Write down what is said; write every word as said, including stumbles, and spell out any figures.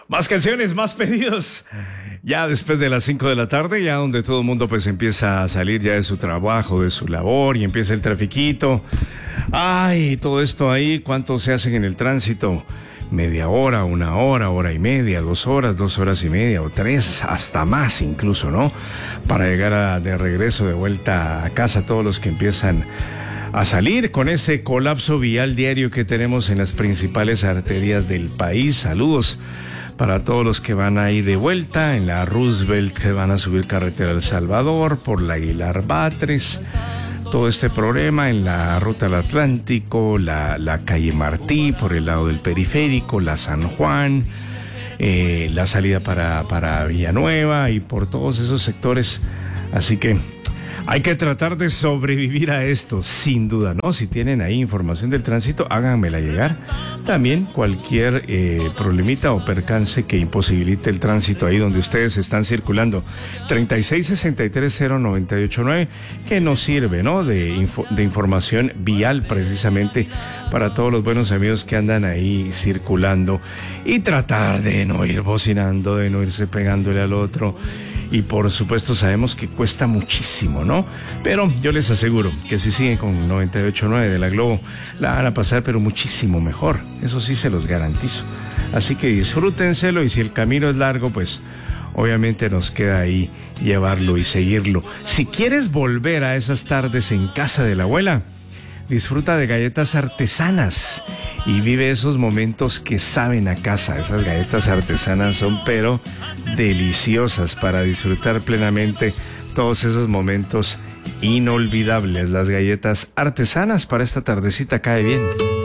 Más canciones, más pedidos. Ya después de las cinco de la tarde, ya donde todo el mundo pues empieza a salir ya de su trabajo, de su labor y empieza el trafiquito. Ay, todo esto ahí, ¿cuánto se hacen en el tránsito? Media hora, una hora, hora y media, dos horas, dos horas y media o tres, hasta más incluso, ¿no? Para llegar a, de regreso, de vuelta a casa, todos los que empiezan a salir con ese colapso vial diario que tenemos en las principales arterias del país. Saludos para todos los que van ahí de vuelta en la Roosevelt, que van a subir carretera El Salvador, por la Aguilar Batres. Todo este problema en la ruta al Atlántico, la, la calle Martí, por el lado del periférico, la San Juan, eh, la salida para, para Villanueva y por todos esos sectores. Así que hay que tratar de sobrevivir a esto, sin duda, ¿no? Si tienen ahí información del tránsito, háganmela llegar. También cualquier eh, problemita o percance que imposibilite el tránsito ahí donde ustedes están circulando. treinta y seis sesenta y tres cero noventa y ocho nueve, que nos sirve, ¿no? De, info, de información vial precisamente para todos los buenos amigos que andan ahí circulando. Y tratar de no ir bocinando, de no irse pegándole al otro. Y por supuesto sabemos que cuesta muchísimo, ¿no? Pero yo les aseguro que si siguen con noventa y ocho nueve de la Globo, la van a pasar pero muchísimo mejor. Eso sí se los garantizo. Así que disfrútenselo y si el camino es largo, pues obviamente nos queda ahí llevarlo y seguirlo. Si quieres volver a esas tardes en casa de la abuela, disfruta de galletas artesanas y vive esos momentos que saben a casa. Esas galletas artesanas son pero deliciosas para disfrutar plenamente todos esos momentos inolvidables. Las galletas artesanas para esta tardecita cae bien.